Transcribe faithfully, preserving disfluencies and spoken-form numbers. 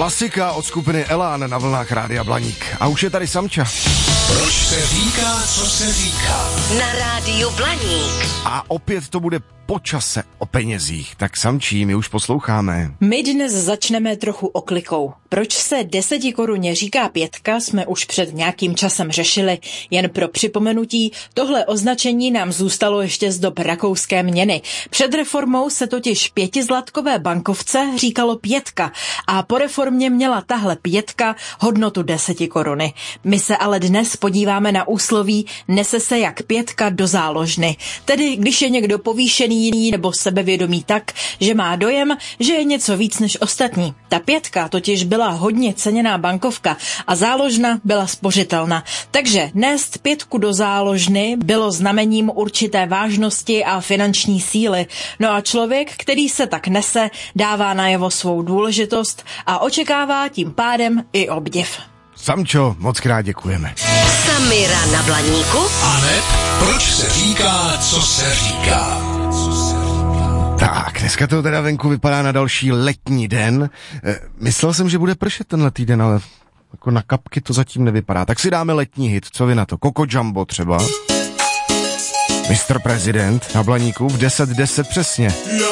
Klasika od skupiny Elán na vlnách Rádia Blaník. A už je tady Samča. Proč se říká, co se říká? Na Rádiu Blaník. A opět to bude po čase o penězích. Tak Samčí, my už posloucháme. My dnes začneme trochu oklikou. Proč se desetikoruně říká pětka, jsme už před nějakým časem řešili. Jen pro připomenutí, tohle označení nám zůstalo ještě z dob rakouské měny. Před reformou se totiž pětizlatkové bankovce říkalo pětka a po reformě měla tahle pětka hodnotu desetikoruny. My se ale dnes podíváme na úsloví nese se jak pětka do záložny. Tedy když je někdo povýšený nebo sebevědomý tak, že má dojem, že je něco víc než ostatní. Ta pětka totiž byla hodně ceněná bankovka a záložna byla spořitelná. Takže nést pětku do záložny bylo znamením určité vážnosti a finanční síly. No a člověk, který se tak nese, dává najevo svou důležitost a očekává tím pádem i obdiv. Samčo, moc krát děkujeme. Samira na Blaníku. Aneb, proč se říká, co se říká? Tak, dneska to teda venku vypadá na další letní den. E, myslel jsem, že bude pršet tenhle týden, ale jako na kapky to zatím nevypadá. Tak si dáme letní hit, co vy na to? Coco Jumbo třeba. mister Prezident na Blaníku v deset deset přesně.